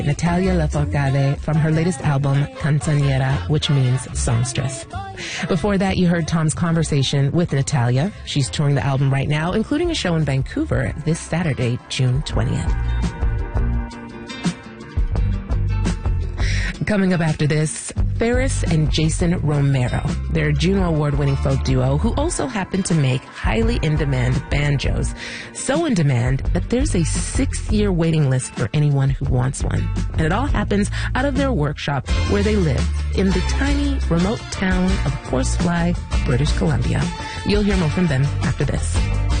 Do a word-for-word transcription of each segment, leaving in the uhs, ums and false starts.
Natalia Lafourcade from her latest album, Canzoniera, which means songstress. Before that, you heard Tom's conversation with Natalia. She's touring the album right now, including a show in Vancouver this Saturday, June twentieth. Coming up after this, Ferris and Jason Romero. They're a Juno Award-winning folk duo who also happen to make highly in-demand banjos. So in demand that there's a six-year waiting list for anyone who wants one. And it all happens out of their workshop where they live, in the tiny, remote town of Horsefly, British Columbia. You'll hear more from them after this.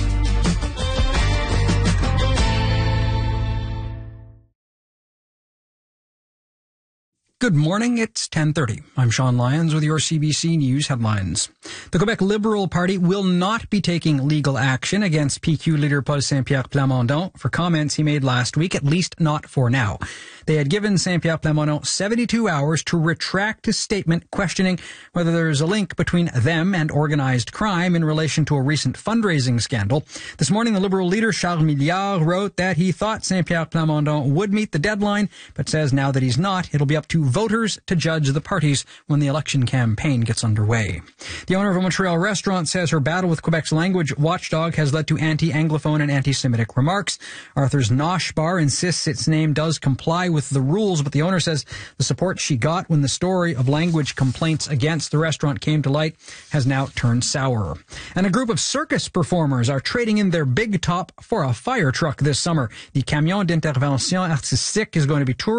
Good morning, it's ten thirty. I'm Sean Lyons with your C B C News headlines. The Quebec Liberal Party will not be taking legal action against P Q leader Paul Saint-Pierre Plamondon for comments he made last week, at least not for now. They had given Saint-Pierre Plamondon seventy-two hours to retract his statement questioning whether there is a link between them and organized crime in relation to a recent fundraising scandal. This morning, the Liberal leader Charles Milliard wrote that he thought Saint-Pierre Plamondon would meet the deadline, but says now that he's not, it'll be up to voters to judge the parties when the election campaign gets underway. The owner of a Montreal restaurant says her battle with Quebec's language watchdog has led to anti-Anglophone and anti-Semitic remarks. Arthur's Nosh Bar insists its name does comply with the rules, but the owner says the support she got when the story of language complaints against the restaurant came to light has now turned sour. And a group of circus performers are trading in their big top for a fire truck this summer. The Camion d'Intervention Artistique is going to be touring